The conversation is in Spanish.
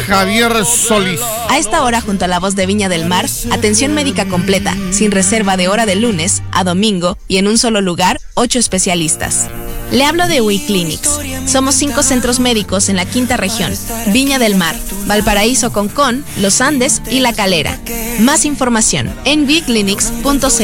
Javier Solís. A esta hora, junto a la Voz de Viña del Mar, atención médica completa, sin reserva de hora de lunes a domingo y en un solo lugar, 8 especialistas. Le hablo de UI Clinics. Somos 5 centros médicos en la 5ª región, Viña del Mar, Valparaíso, Concón, Los Andes y La Calera. Más información en uiclinics.cl.